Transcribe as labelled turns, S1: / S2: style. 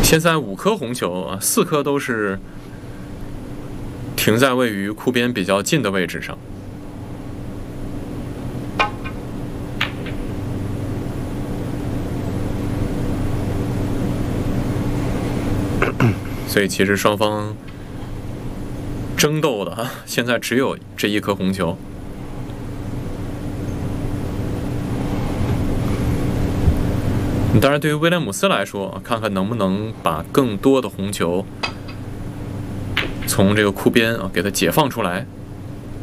S1: 现在5颗红球啊，4颗都是停在位于库边比较近的位置上。所以其实双方争斗的现在只有这1颗红球。当然，对于威廉姆斯来说，看看能不能把更多的红球从这个库边给它解放出来。